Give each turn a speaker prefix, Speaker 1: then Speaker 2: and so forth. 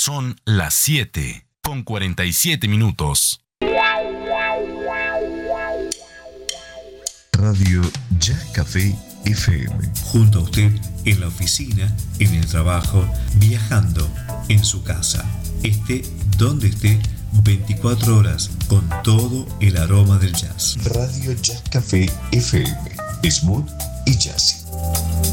Speaker 1: Son las 7:47.
Speaker 2: Radio Jazz Café FM.
Speaker 3: Junto a usted en la oficina, en el trabajo, viajando, en su casa. Esté donde esté, 24 horas con todo el aroma del jazz.
Speaker 2: Radio Jazz Café FM. Smooth y jazzy.